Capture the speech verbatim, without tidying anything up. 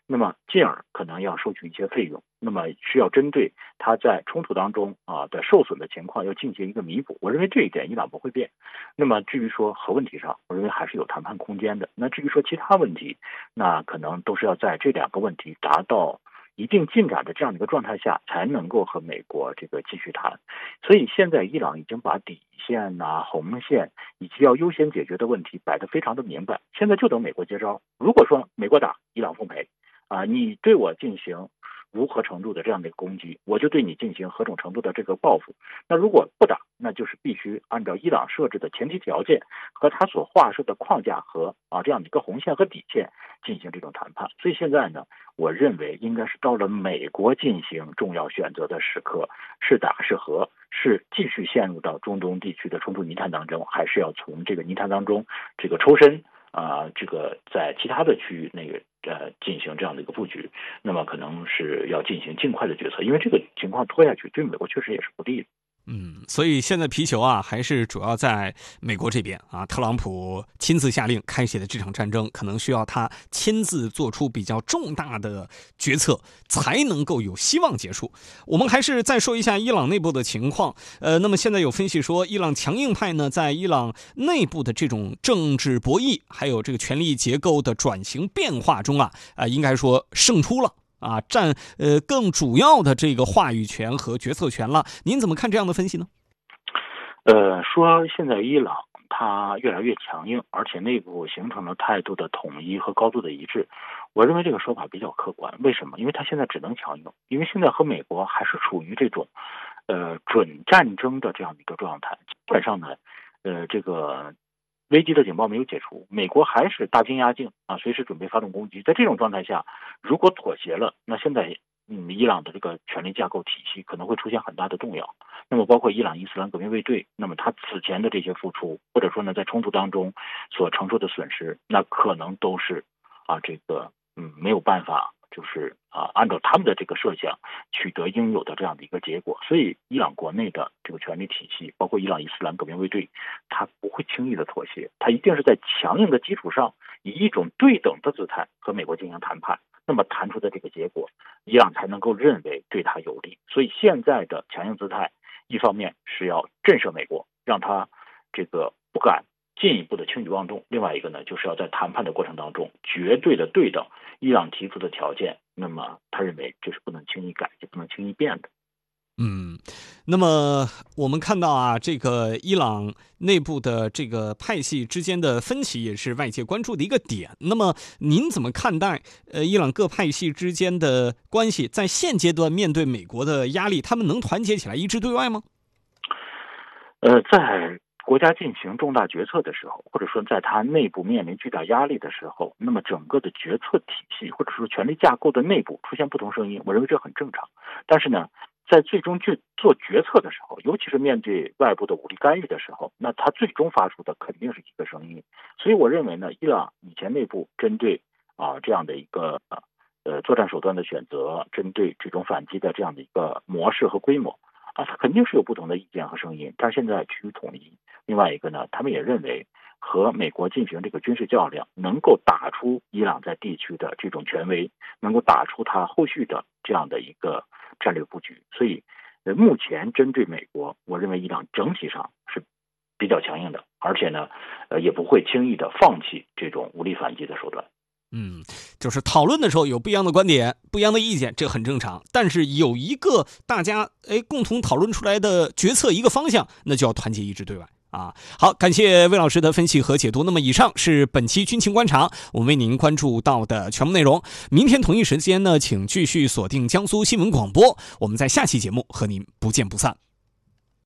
那么进而可能要收取一些费用，那么需要针对它在冲突当中啊的受损的情况要进行一个弥补。我认为这一点伊朗不会变。那么至于说核问题上，我认为还是有谈判空间的。那至于说其他问题，那可能都是要在这两个问题达到一定进展的这样的一个状态下，才能够和美国这个继续谈。所以现在伊朗已经把底线呐、啊、红线以及要优先解决的问题摆得非常的明白，现在就等美国接招。如果说美国打，伊朗奉陪。啊，你对我进行如何程度的这样的一个攻击，我就对你进行何种程度的这个报复。那如果不打，那就是必须按照伊朗设置的前提条件和他所画设的框架和啊这样的一个红线和底线进行这种谈判。所以现在呢，我认为应该是到了美国进行重要选择的时刻，是打是和，是继续陷入到中东地区的冲突泥潭当中，还是要从这个泥潭当中这个抽身。啊、呃，这个在其他的区域那个呃进行这样的一个布局，那么可能是要进行尽快的决策，因为这个情况拖下去对美国确实也是不利的。 嗯，所以现在皮球啊，还是主要在美国这边啊。特朗普亲自下令开启的这场战争，可能需要他亲自做出比较重大的决策，才能够有希望结束。我们还是再说一下伊朗内部的情况。呃，那么现在有分析说，伊朗强硬派呢，在伊朗内部的这种政治博弈，还有这个权力结构的转型变化中啊，啊、呃，应该说胜出了。啊，占呃更主要的这个话语权和决策权了。您怎么看这样的分析呢？ 呃，说现在伊朗它越来越强硬，而且内部形成了态度的统一和高度的一致，我认为这个说法比较客观。为什么？因为它现在只能强硬，因为现在和美国还是处于这种呃准战争的这样的一个状态。基本上呢，呃，这个危机的警报没有解除，美国还是大兵压境啊，随时准备发动攻击。在这种状态下，如果妥协了，那现在嗯，伊朗的这个权力架构体系可能会出现很大的动摇。那么包括伊朗伊斯兰革命卫队，那么他此前的这些付出，或者说呢，在冲突当中所承受的损失，那可能都是啊，这个嗯没有办法。就是啊，按照他们的这个设想取得应有的这样的一个结果，所以伊朗国内的这个权力体系，包括伊朗伊斯兰革命卫队，他不会轻易的妥协，他一定是在强硬的基础上，以一种对等的姿态和美国进行谈判，那么谈出的这个结果，伊朗才能够认为对他有利。所以现在的强硬姿态，一方面是要震慑美国，让他这个不敢进一步的轻举妄动，另外一个呢，就是要在谈判的过程当中绝对的对等伊朗提出的条件，那么他认为这是不能轻易改，也不能轻易变的。 嗯，那么我们看到啊，这个伊朗内部的这个派系之间的分歧也是外界关注的一个点。那么您怎么看待呃伊朗各派系之间的关系？在现阶段面对美国的压力，他们能团结起来一致对外吗？ 呃，在国家进行重大决策的时候，或者说在它内部面临巨大压力的时候，那么整个的决策体系或者说权力架构的内部出现不同声音，我认为这很正常。但是呢，在最终去做决策的时候，尤其是面对外部的武力干预的时候，那它最终发出的肯定是一个声音。所以我认为呢，伊朗以前内部针对啊这样的一个呃作战手段的选择，针对这种反击的这样的一个模式和规模啊，它肯定是有不同的意见和声音，但是现在趋于统一。另外一个呢，他们也认为和美国进行这个军事较量，能够打出伊朗在地区的这种权威，能够打出它后续的这样的一个战略布局。所以，呃，目前针对美国，我认为伊朗整体上是比较强硬的，而且呢，呃，也不会轻易的放弃这种武力反击的手段。 嗯，就是讨论的时候有不一样的观点、不一样的意见，这很正常。但是有一个大家哎共同讨论出来的决策一个方向，那就要团结一致对外。啊，好，感谢魏老师的分析和解读。那么以上是本期军情观察我们为您关注到的全部内容。明天同一时间呢，请继续锁定江苏新闻广播，我们在下期节目和您不见不散。